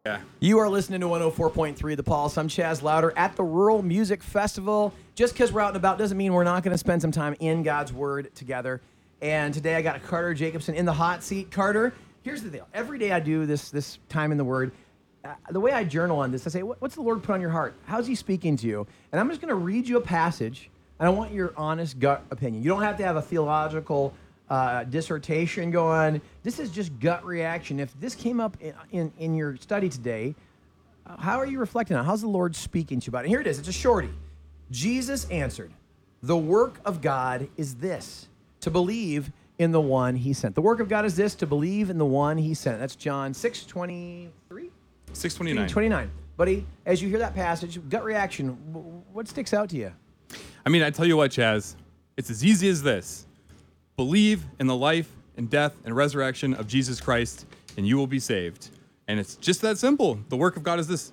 Yeah. You are listening to 104.3 The Pulse. I'm Chaz Louder at the Rural Music Festival. Just because we're out and about doesn't mean we're not going to spend some time in God's Word together. And today I got Carter Jacobson in the hot seat. Carter, here's the deal. Every day I do this time in the Word, the way I journal on this, I say, what's the Lord put on your heart? How's He speaking to you? And I'm just going to read you a passage, and I want your honest gut opinion. You don't have to have a theological dissertation going. This is just gut reaction. If this came up in your study today, how are you reflecting on it? How's the Lord speaking to you about it? Here it is. It's a shorty. Jesus answered, "The work of God is this, to believe in the one He sent." The work of God is this, to believe in the one He sent. That's John 6:23? 6:29. 29. Buddy, as you hear that passage, gut reaction, what sticks out to you? I mean, I tell you what, Chaz, it's as easy as this. Believe in the life and death and resurrection of Jesus Christ, and you will be saved. And it's just that simple. The work of God is this,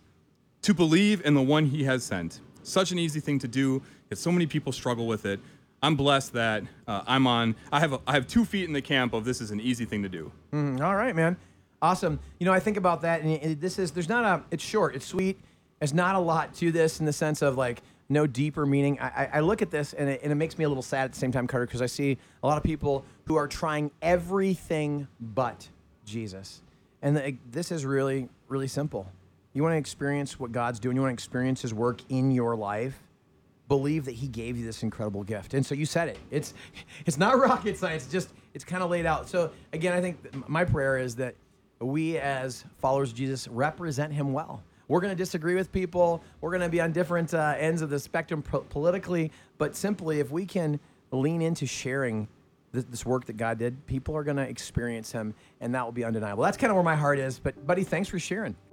to believe in the one He has sent. Such an easy thing to do, yet so many people struggle with it. I'm blessed that I have 2 feet in the camp of this is an easy thing to do. All right, man. Awesome. You know, I think about that, and it's short, it's sweet. There's not a lot to this in the sense of like no deeper meaning. I look at this, and it makes me a little sad at the same time, Carter, because I see a lot of people who are trying everything but Jesus. And this is really, really simple. You want to experience what God's doing, you want to experience His work in your life, believe that He gave you this incredible gift. And so you said it. It's not rocket science, it's kind of laid out. So again, I think my prayer is that we as followers of Jesus represent Him well. We're going to disagree with people. We're going to be on different ends of the spectrum politically. But simply, if we can lean into sharing this work that God did, people are going to experience Him, and that will be undeniable. That's kind of where my heart is. But, buddy, thanks for sharing.